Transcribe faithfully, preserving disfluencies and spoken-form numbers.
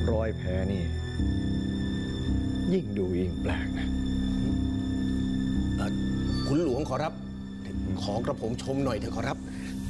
รอยแผลนี่ยิ่งดูยิ่งแปลกนะคุณหลวงขอรับขอกระผมชมหน่อยเถอะขอรับ